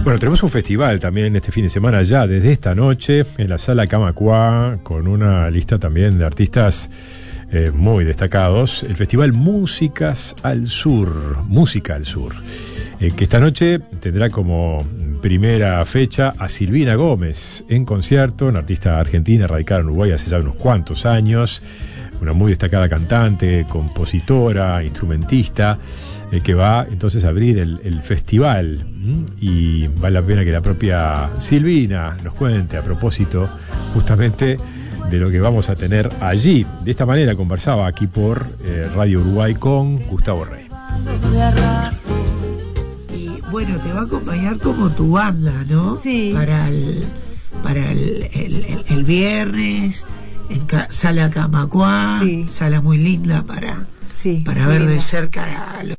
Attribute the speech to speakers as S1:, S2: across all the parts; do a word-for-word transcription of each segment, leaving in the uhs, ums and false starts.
S1: Bueno, tenemos un festival también este fin de semana ya, desde esta noche, en la Sala Camacuá, con una lista también de artistas eh, muy destacados. El festival Músicas al Sur, Música al Sur, eh, que esta noche tendrá como primera fecha a Silvina Gómez en concierto, una artista argentina radicada en Uruguay hace ya unos cuantos años, una muy destacada cantante, compositora, instrumentista, eh, que va entonces a abrir el, el festival. ¿Mm? Y vale la pena que la propia Silvina nos cuente a propósito justamente de lo que vamos a tener allí. De esta manera conversaba aquí por eh, Radio Uruguay con Gustavo Rey.
S2: Y bueno, te va a acompañar como tu banda, ¿no?
S3: Sí.
S2: Para el, para el, el, el, el viernes, en ca- Sala Camacuá,
S3: Sí.
S2: sala muy linda para,
S3: Sí,
S2: para ver
S3: linda.
S2: de cerca a los...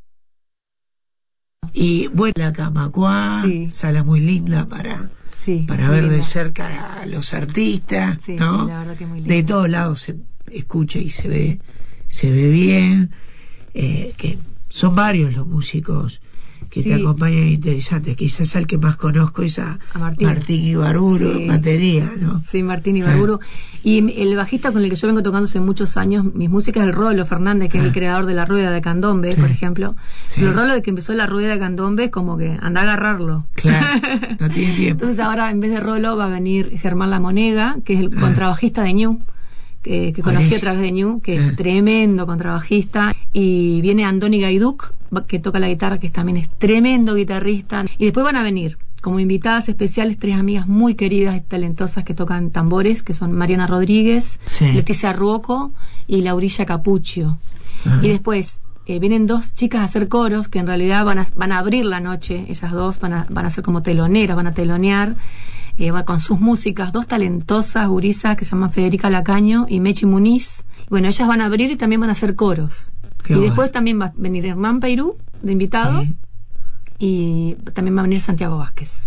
S2: Y bueno, la Camacuá,
S3: Sí.
S2: sala muy linda para,
S3: Sí,
S2: para
S3: muy
S2: ver de
S3: linda.
S2: cerca a los artistas,
S3: Sí,
S2: ¿no?
S3: sí, la verdad que muy linda.
S2: De todos lados se escucha y se ve, se ve bien, eh, que son varios los músicos que
S3: Sí.
S2: te acompañan, interesantes. Quizás al que más conozco es a,
S3: A Martín.
S2: Martín Ibarburu,
S3: Sí.
S2: en batería, ¿no?
S3: Sí, Martín Ibarburu. Y el bajista con el que yo vengo tocando hace muchos años, mis músicas es el Rolo Fernández, que es el creador de la Rueda de Candombe,
S2: Sí.
S3: por ejemplo.
S2: Sí.
S3: Pero el Rolo, de que empezó la Rueda de Candombe, es como que anda a agarrarlo.
S2: Claro, no tiene tiempo.
S3: Entonces ahora, en vez de Rolo, va a venir Germán La Monega, que es el
S2: Ah.
S3: contrabajista de Ñu, que, que conocí
S2: Buenísimo.
S3: a través de Ñu, que
S2: Ah.
S3: es tremendo contrabajista. Y viene Andoni Gaiduk, que toca la guitarra, que también es tremendo guitarrista. Y después van a venir como invitadas especiales tres amigas muy queridas y talentosas que tocan tambores, que son Mariana Rodríguez,
S2: Sí.
S3: Leticia Ruoco y Laurilla Capuccio.
S2: Ajá.
S3: Y después eh, vienen dos chicas a hacer coros, que en realidad van a, van a abrir la noche, ellas dos van a, van a ser como teloneras, van a telonear, eh, va con sus músicas, dos talentosas gurisas que se llaman Federica Lacaño y Mechi Muniz. Bueno, ellas van a abrir y también van a hacer coros.
S2: Qué
S3: y
S2: bueno.
S3: después también va a venir Hernán Peirú de invitado.
S2: Sí.
S3: Y también va a venir Santiago Vázquez.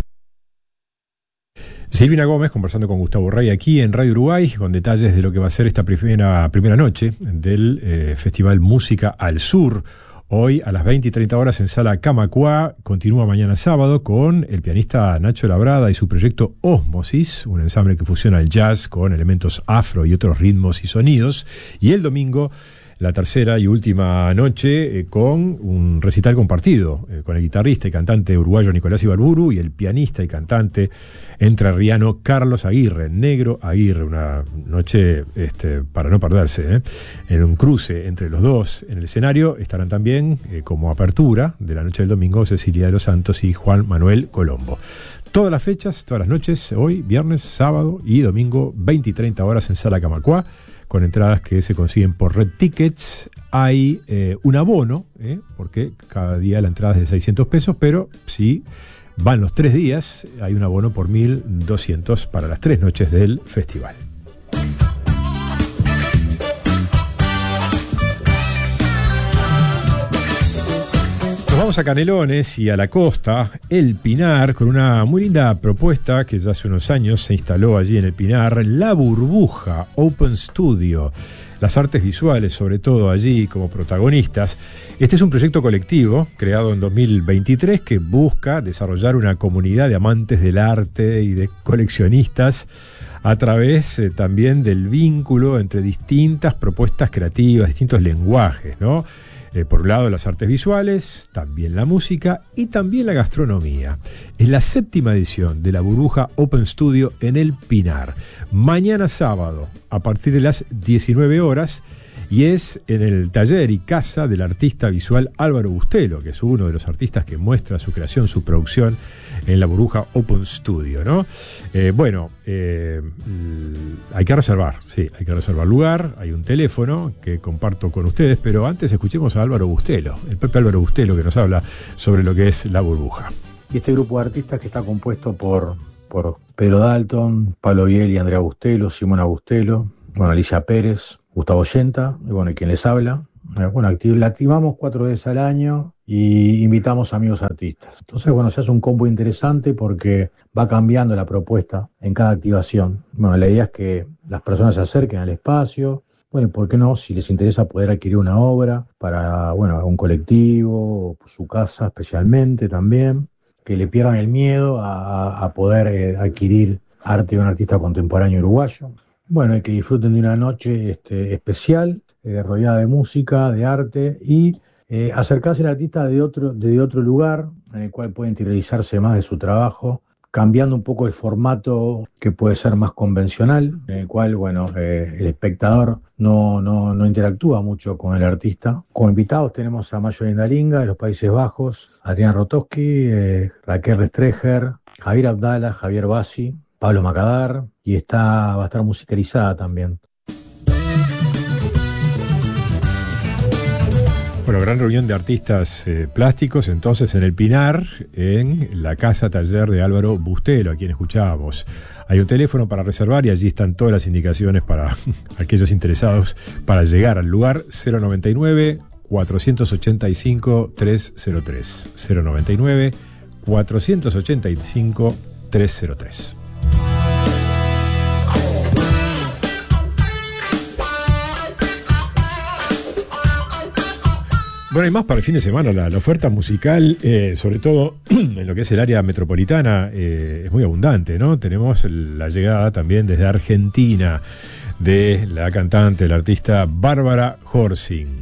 S1: Silvina Gómez conversando con Gustavo Rey aquí en Radio Uruguay con detalles de lo que va a ser esta primera, primera noche del eh, Festival Música al Sur. Hoy a las veinte y treinta horas en Sala Camacuá. Continúa mañana sábado con el pianista Nacho Labrada y su proyecto Ósmosis, un ensamble que fusiona el jazz con elementos afro y otros ritmos y sonidos. Y el domingo, la tercera y última noche, eh, con un recital compartido eh, con el guitarrista y cantante uruguayo Nicolás Ibarburu y el pianista y cantante entrerriano Carlos Aguirre, Negro Aguirre. Una noche este, para no perderse, ¿eh? En un cruce entre los dos en el escenario estarán también eh, como apertura de la noche del domingo Cecilia de los Santos y Juan Manuel Colombo. Todas las fechas, todas las noches, hoy, viernes, sábado y domingo, veinte y treinta horas en Sala Camacuá, con entradas que se consiguen por Red Tickets. Hay eh, un abono, eh, porque cada día la entrada es de seiscientos pesos, pero si van los tres días, hay un abono por mil doscientos para las tres noches del festival. Nos vamos a Canelones y a la costa, El Pinar, con una muy linda propuesta que ya hace unos años se instaló allí en El Pinar, La Burbuja Open Studio. Las artes visuales, sobre todo allí como protagonistas. Este es un proyecto colectivo creado en dos mil veintitrés que busca desarrollar una comunidad de amantes del arte y de coleccionistas a través eh, también del vínculo entre distintas propuestas creativas, distintos lenguajes, ¿no? Eh, por un lado las artes visuales, también la música y también la gastronomía. Es la séptima edición de la Burbuja Open Studio en El Pinar. Mañana sábado, a partir de las diecinueve horas, y es en el taller y casa del artista visual Álvaro Bustelo, que es uno de los artistas que muestra su creación, su producción en la Burbuja Open Studio, ¿no? Eh, bueno, eh, hay que reservar, sí, hay que reservar lugar, hay un teléfono que comparto con ustedes, pero antes escuchemos a Álvaro Bustelo, el Pepe Álvaro Bustelo, que nos habla sobre lo que es la Burbuja.
S4: Y este grupo de artistas que está compuesto por, por Pedro Dalton, Pablo Biel y Andrea Bustelo, Simona Bustelo, bueno, Alicia Pérez, Gustavo Yenta, y bueno, y quien les habla. Bueno, activ- la activamos cuatro veces al año y invitamos amigos artistas. Entonces, bueno, se hace un combo interesante porque va cambiando la propuesta en cada activación. Bueno, la idea es que las personas se acerquen al espacio. Bueno, y por qué no, si les interesa poder adquirir una obra para, bueno, un colectivo, o su casa especialmente también. que le pierdan el miedo a, a poder eh, adquirir arte de un artista contemporáneo uruguayo. Bueno, y que disfruten de una noche este, especial, eh, rodeada de música, de arte, y eh, acercarse al artista de otro, de otro lugar, en el cual puede interiorizarse más de su trabajo, cambiando un poco el formato que puede ser más convencional, en el cual, bueno, eh, el espectador no, no, no interactúa mucho con el artista. Como invitados tenemos a Mayo Lindalinga de los Países Bajos, Adrián Rotowski, eh, Raquel Restreger, Javier Abdala, Javier Bassi, Pablo Macadar, y está, va a estar musicalizada también.
S1: Bueno, gran reunión de artistas eh, plásticos entonces en el Pinar, en la casa taller de Álvaro Bustelo, a quien escuchábamos. Hay un teléfono para reservar y allí están todas las indicaciones para aquellos interesados para llegar al lugar. Cero noventa y nueve, cuatrocientos ochenta y cinco, trescientos tres. cero noventa y nueve, cuatrocientos ochenta y cinco, trescientos tres. Bueno, hay más para el fin de semana. La, la oferta musical, eh, sobre todo en lo que es el área metropolitana, eh, es muy abundante, ¿no? Tenemos la llegada también desde Argentina de la cantante, la artista Bárbara Horsing.